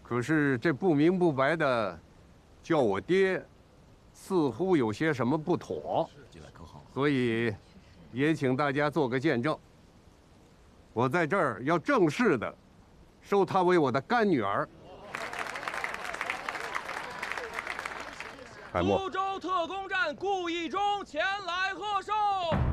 可是这不明不白的叫我爹，似乎有些什么不妥，所以也请大家做个见证。我在这儿要正式的收她为我的干女儿。海默， 苏州特工站顾义忠前来贺寿。